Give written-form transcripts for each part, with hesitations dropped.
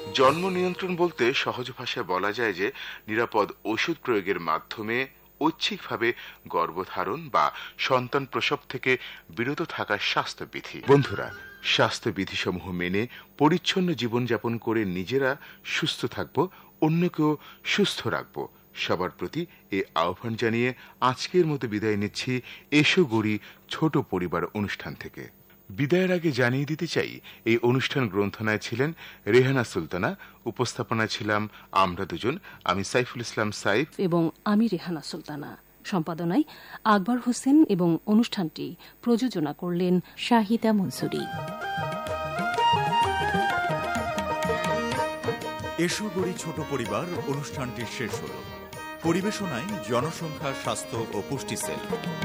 জন্ম নিয়ন্ত্রণ বলতে সহজ ভাষায় বলা যায় যে নিরাপদ ওষুধ প্রয়োগের মাধ্যমে ঐচ্ছিকভাবে গর্ভধারণ বা সন্তান প্রসব থেকে বিরত থাকার স্বাস্থ্যবিধি। বন্ধুরা, স্বাস্থ্যবিধিসমূহ মেনে পরিচ্ছন্ন জীবনযাপন করে নিজেরা সুস্থ থাকব, অন্যকেও সুস্থ রাখব, সবার প্রতি এই আহ্বান জানিয়ে আজকের মতো বিদায় নিচ্ছি এসো গড়ি ছোট পরিবার অনুষ্ঠান থেকে। বিদায়ের আগে জানিয়ে দিতে চাই, এই অনুষ্ঠান গ্রন্থনায় ছিলেন রেহানা সুলতানা, উপস্থাপনায় ছিলাম আমরা দুজন, আমি সাইফুল ইসলাম সাইফ এবং আমি রেহানা সুলতানা। সম্পাদনায় আকবর হোসেন এবং অনুষ্ঠানটি প্রযোজনা করলেন শাহিদা মনসুরি। এসো গড়ি ছোট পরিবার অনুষ্ঠানটি শেষ হল। পরিবেশনায় জনসংখ্যা, স্বাস্থ্য ও পুষ্টি সেল।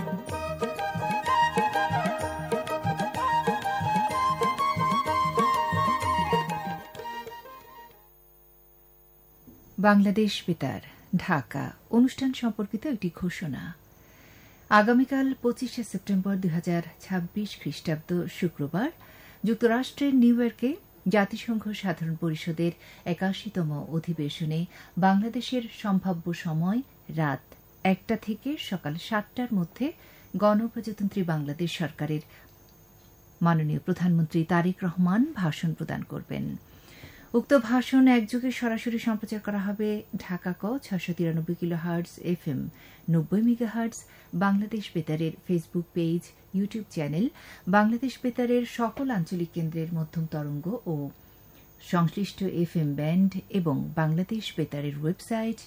বাংলাদেশ বেতার, ঢাকা। অনুষ্ঠান সম্পর্কিত একটি ঘোষণা। আগামীকাল 25শে সেপ্টেম্বর 2026 খ্রিস্টাব্দ শুক্রবার যুক্তরাষ্ট্রের নিউ ইয়র্কে জাতিসংঘ সাধারণ পরিষদের 81তম অধিবেশনে বাংলাদেশের সম্ভাব্য সময় রাত 1টা থেকে সকাল 7টার মধ্যে গণপ্রজাতন্ত্রী বাংলাদেশ সরকারের মাননীয় প্রধানমন্ত্রী তারেক রহমান ভাষণ প্রদান করবেন। উক্ত ভাষণ একযোগে সরাসরি সম্প্রচার করা হবে ঢাকা ক 693 kilohertz FM 90 megahertz Bangladesh বেতারের Facebook page, YouTube channel, Bangladesh বেতারের সকল আঞ্চলিক কেন্দ্রের মধ্যম তরঙ্গ ও সংশ্লিষ্ট FM ব্যান্ড এবং বাংলাদেশ বেতারের ওয়েবসাইট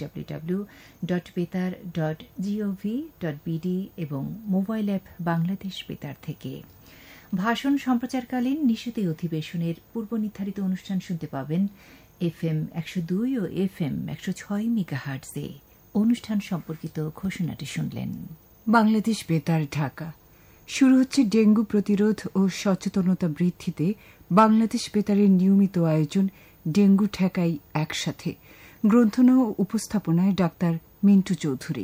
www.betar.gov.bd এবং মোবাইল অ্যাপ বাংলাদেশ বেতার থেকে। ভাষণ সম্প্রচারকালীন নিশীথ অধিবেশনের পূর্ব নির্ধারিত অনুষ্ঠান শুনতে পাবেন FM 102 ও FM 106 মেগাহার্টজে। অনুষ্ঠান সম্পর্কিত ঘোষণাটি শুনলেন। বাংলাদেশ বেতার, ঢাকা। শুরু হচ্ছে ডেঙ্গু প্রতিরোধ ও সচেতনতা বৃদ্ধিতে বাংলাদেশ বেতারের নিয়মিত আয়োজন ডেঙ্গু ঠেকাই একসাথে। গ্রন্থনা ও উপস্থাপনায় ডাক্তার মিন্টু চৌধুরী।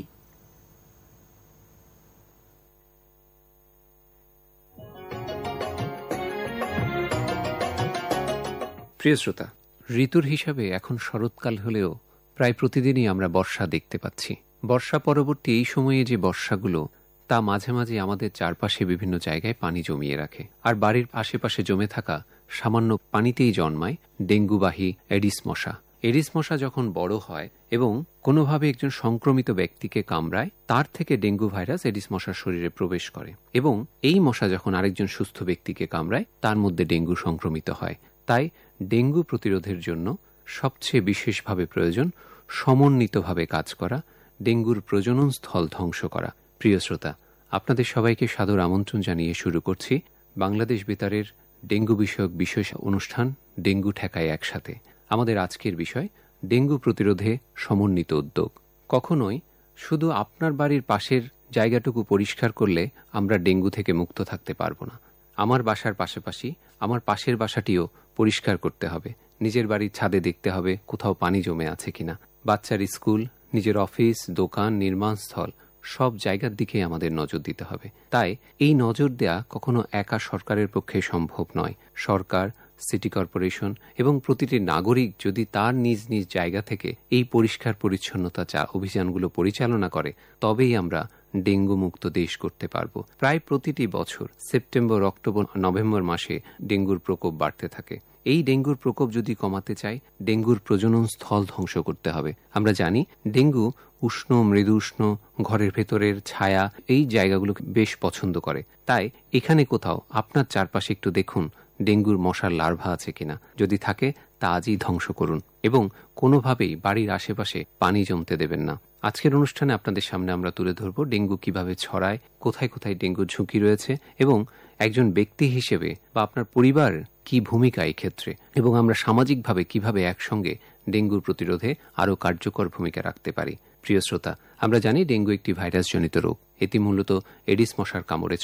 প্রিয় শ্রোতা, ঋতুর হিসাবে এখন শরৎকাল হলেও প্রায় প্রতিদিনই আমরা বর্ষা দেখতে পাচ্ছি। বর্ষা পরবর্তী এই সময়ে যে বর্ষাগুলো, তা মাঝে মাঝে আমাদের চারপাশে বিভিন্ন জায়গায় পানি জমিয়ে রাখে। আর বাড়ির আশেপাশে জমে থাকা সামান্য পানিতেই জন্মায় ডেঙ্গুবাহী এডিস মশা। এডিস মশা যখন বড় হয় এবং কোনোভাবে একজন সংক্রমিত ব্যক্তিকে কামড়ায়, তার থেকে ডেঙ্গু ভাইরাস এডিস মশার শরীরে প্রবেশ করে এবং এই মশা যখন আরেকজন সুস্থ ব্যক্তিকে কামড়ায়, তার মধ্যে ডেঙ্গু সংক্রমিত হয়। তাই ডেঙ্গু প্রতিরোধের জন্য সবচেয়ে বিশেষভাবে প্রয়োজন সমন্বিতভাবে কাজ করা, ডেঙ্গুর প্রজনন স্থল ধ্বংস করা। প্রিয় শ্রোতা, আপনাদের সবাইকে সাদর আমন্ত্রণ জানিয়ে শুরু করছি বাংলাদেশ বেতারের ডেঙ্গু বিষয়ক বিশেষ অনুষ্ঠান ডেঙ্গু ঠেকায় একসাথে। আমাদের আজকের বিষয় ডেঙ্গু প্রতিরোধে সমন্বিত উদ্যোগ। কখনোই শুধু আপনার বাড়ির পাশের জায়গাটুকু পরিষ্কার করলে আমরা ডেঙ্গু থেকে মুক্ত থাকতে পারব না। আমার বাসার পাশাপাশি আমার পাশের বাসাটিও পরিষ্কার করতে হবে। নিজের বাড়ির ছাদে দেখতে হবে কোথাও পানি জমে আছে কিনা। বাচ্চার স্কুল, নিজের অফিস, দোকান, নির্মাণস্থল সব জায়গার দিকে আমাদের নজর দিতে হবে। তাই এই নজর দেয়া কখনো একা সরকারের পক্ষে সম্ভব নয়। সরকার, সিটি কর্পোরেশন এবং প্রতিটি নাগরিক যদি তার নিজ নিজ জায়গা থেকে এই পরিষ্কার পরিচ্ছন্নতা অভিযানগুলো পরিচালনা করে, তবেই আমরা ডেঙ্গু মুক্ত দেশ করতে পারব। প্রায় প্রতিটি বছর সেপ্টেম্বর, অক্টোবর, নভেম্বর মাসে ডেঙ্গুর প্রকোপ বাড়তে থাকে। এই ডেঙ্গুর প্রকোপ যদি কমাতে চাই, ডেঙ্গুর প্রজনন স্থল ধ্বংস করতে হবে। আমরা জানি ডেঙ্গু উষ্ণ, মৃদু উষ্ণ, ঘরের ভেতরের ছায়া, এই জায়গাগুলো বেশ পছন্দ করে। তাই এখানে কোথাও আপনার চারপাশে একটু দেখুন ডেঙ্গুর মশার লার্ভা আছে কিনা। যদি থাকে তা আজই ধ্বংস করুন এবং কোনোভাবেই বাড়ির আশেপাশে পানি জমতে দেবেন না। আজকের অনুষ্ঠানে আপনাদের সামনে আমরা তুলে ধরব ডেঙ্গু কিভাবে ছড়ায়, কোথায় কোথায় ডেঙ্গুর ঝুঁকি রয়েছে এবং একজন ব্যক্তি হিসেবে বা আপনার পরিবার কি ভূমিকা এই ক্ষেত্রে, এবং আমরা সামাজিকভাবে কিভাবে একসঙ্গে ডেঙ্গুর প্রতিরোধে আরও কার্যকর ভূমিকা রাখতে পারি। প্রিয় শ্রোতা, আমরা জানি ডেঙ্গু একটি ভাইরাসজনিত রোগ। এটি মূলত এডিস মশার কামড়ে ছড়ায়।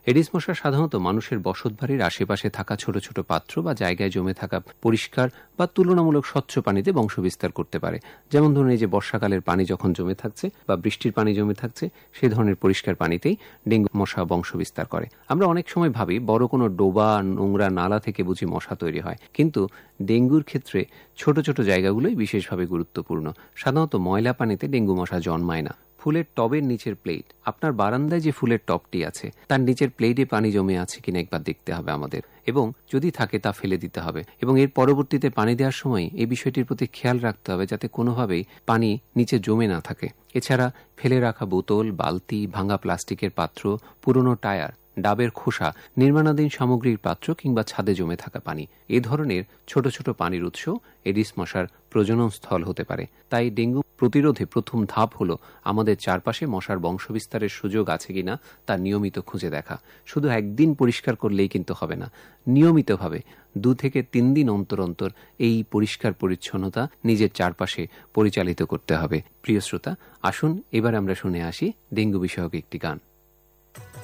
এডিস মশা সাধারণত মানুষের বসতবাড়ির আশেপাশে থাকা ছোট ছোট পাত্র বা জায়গায় জমে থাকা পরিষ্কার বা তুলনামূলক স্বচ্ছ পানিতে বংশবিস্তার করতে পারে। যেমন ধরুন, এই যে বর্ষাকালের পানি যখন জমে থাকছে বা বৃষ্টির পানি জমে থাকছে, সেই ধরনের পরিষ্কার পানিতেই ডেঙ্গু মশা বংশবিস্তার করে। আমরা অনেক সময় ভাবি বড় কোনো ডোবা, নোংরা নালা থেকে বুঝি মশা তৈরি হয়, কিন্তু ডেঙ্গুর ক্ষেত্রে ছোট ছোট জায়গাগুলোই বিশেষভাবে গুরুত্বপূর্ণ। সাধারণত ময়লা পানিতে ডেঙ্গু মশা জন্মায় না। ফুলের টবের নিচের প্লেট, আপনার বারান্দায় যে ফুলের টবটি আছে তার নিচের প্লেটে পানি জমে আছে কিনা একবার দেখতে হবে আমাদের, এবং যদি থাকে তা ফেলে দিতে হবে, এবং এর পরবর্তীতে পানি দেওয়ার সময় এই বিষয়টির প্রতি খেয়াল রাখতে হবে যাতে কোনোভাবেই পানি নিচে জমে না থাকে। এছাড়া ফেলে রাখা বোতল, বালতি, ভাঙা প্লাস্টিকের পাত্র, পুরনো টায়ার, ডাবের খোসা, নির্মাণাধীন সামগ্রীর পাত্র কিংবা ছাদে জমে থাকা পানি, এ ধরনের ছোট ছোট পানির উৎস এডিস মশার প্রজনন স্থল হতে পারে। তাই ডেঙ্গু প্রতিরোধে প্রথম ধাপ হলো আমাদের চারপাশে মশার বংশবিস্তারের সুযোগ আছে কিনা তা নিয়মিত খুঁজে দেখা। শুধু একদিন পরিষ্কার করলেই কিন্তু হবে না, নিয়মিতভাবে 2 থেকে 3 দিন অন্তর অন্তর এই পরিষ্কার পরিচ্ছন্নতা নিজের চারপাশে পরিচালিত করতে হবে। প্রিয় শ্রোতা, আসুন এবার আমরা শুনে আসি ডেঙ্গু বিষয়ক একটি গান।